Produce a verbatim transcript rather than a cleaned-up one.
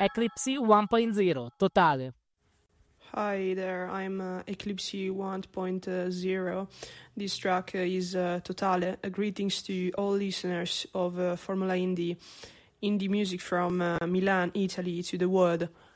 Eclipse one point oh, totale. Hi there, I'm uh, Eclipse one point oh. This track uh, is uh, Totale. Uh, greetings to all listeners of uh, Formula Indie, indie music from uh, Milan, Italy to the world.